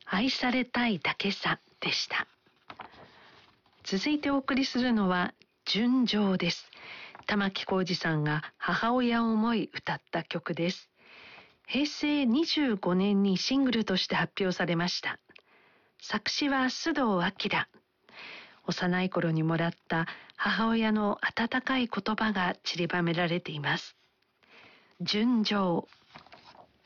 愛されたいだけさでした。続いてお送りするのは純情です。玉置浩二さんが母親を思い歌った曲です。平成25年にシングルとして発表されました。作詞は須藤晃。幼い頃にもらった母親の温かい言葉が散りばめられています。純情。